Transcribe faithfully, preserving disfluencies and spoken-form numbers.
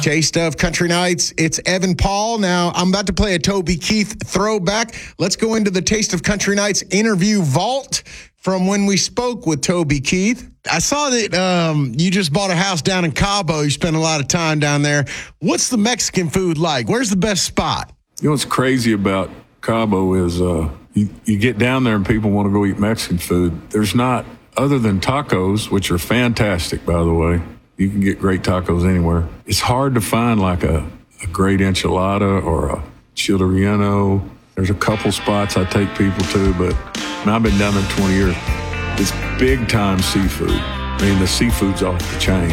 Taste of Country Nights. It's Evan Paul. Now, I'm about to play a Toby Keith throwback. Let's go into the Taste of Country Nights interview vault from when we spoke with Toby Keith. I saw that um, you just bought a house down in Cabo. You spent a lot of time down there. What's the Mexican food like? Where's the best spot? You know what's crazy about Cabo is uh, you, you get down there and people want to go eat Mexican food. There's not, other than tacos, which are fantastic, by the way. You can get great tacos anywhere. It's hard to find like a, a great enchilada or a chile relleno. There's a couple spots I take people to, but I mean, I've been down there twenty years. It's big time seafood. I mean, the seafood's off the chain.